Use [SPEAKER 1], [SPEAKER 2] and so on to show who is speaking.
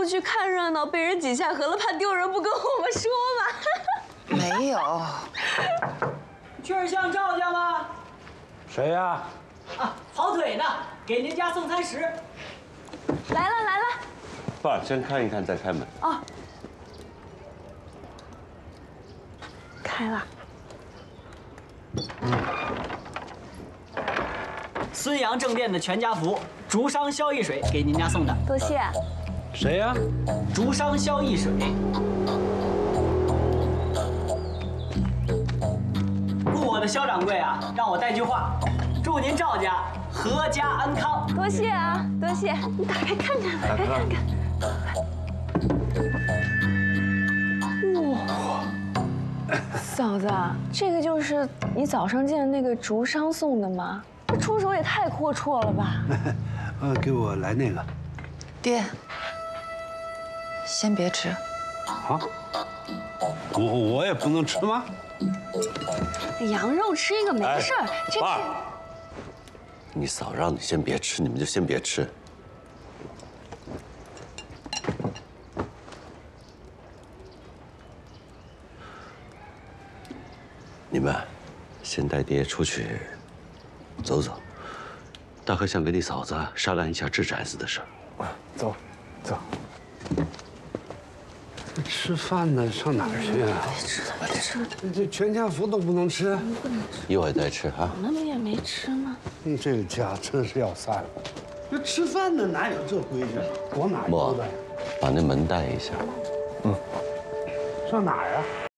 [SPEAKER 1] 去看热闹，被人挤下河了，怕丢人，不跟我们说吗？
[SPEAKER 2] 没有。
[SPEAKER 3] 雀儿像赵家吗？
[SPEAKER 4] 谁呀？
[SPEAKER 3] 啊，跑腿呢，给您家送餐时。
[SPEAKER 1] 来了来了。
[SPEAKER 5] 爸，先看一看再开门。
[SPEAKER 1] 哦。开了。
[SPEAKER 3] 孙杨正店的全家福，竹觞消翳水给您家送的。
[SPEAKER 1] 多谢。
[SPEAKER 4] 谁呀？
[SPEAKER 3] 竹觞消翳水。雇我的肖掌柜啊，让我带句话，祝您赵家阖家安康。
[SPEAKER 1] 多谢啊，多谢。你打开看看，打开看看。哇，嫂子，这个就是你早上见的那个竹觞送的吗？这出手也太阔绰了吧！
[SPEAKER 4] 给我来那个。
[SPEAKER 2] 爹，先别吃。
[SPEAKER 4] 啊？我也不能吃吗？
[SPEAKER 1] 羊肉吃一个没事儿，这
[SPEAKER 5] 爸，你嫂让你先别吃，你们就先别吃。你们先带爹出去走走，大哥想跟你嫂子商量一下置宅子的事儿。
[SPEAKER 4] 走，走。吃饭呢，上哪儿去啊？
[SPEAKER 1] 吃，
[SPEAKER 4] 这全家福都不能吃，
[SPEAKER 1] 不能吃。
[SPEAKER 5] 一会儿再吃啊。
[SPEAKER 1] 我们也没吃呢。
[SPEAKER 4] 你这个家真是要散了。这吃饭呢，哪有这规矩？往哪儿
[SPEAKER 5] 莫
[SPEAKER 4] 溜达呀？
[SPEAKER 5] 把那门带一下。
[SPEAKER 4] 上哪儿啊？